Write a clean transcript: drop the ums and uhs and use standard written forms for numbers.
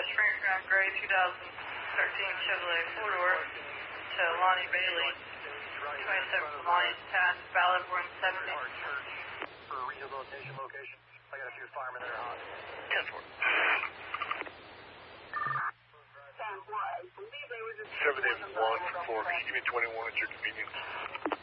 Springcraft Gray 2013 Chevrolet 4-door to Lonnie Bailey, 27 Lonnie's Pass, Ballard 170. For a rehabilitation location, I got a few firemen that are hot. 10-4. 7 David 1 for 4. Can you give me 21 at your convenience?